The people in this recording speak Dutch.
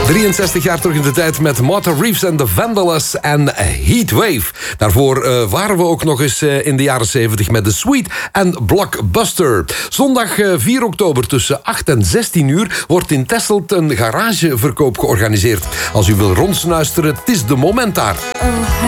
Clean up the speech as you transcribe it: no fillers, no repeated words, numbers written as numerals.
63 jaar terug in de tijd met Martha Reeves en The Vandellas en Heatwave. Daarvoor waren we ook nog eens in de jaren 70 met The Sweet en Blockbuster. Zondag 4 oktober tussen 8 en 16 uur wordt in Tesselt een garageverkoop georganiseerd. Als u wil rondsnuisteren, het is de moment daar.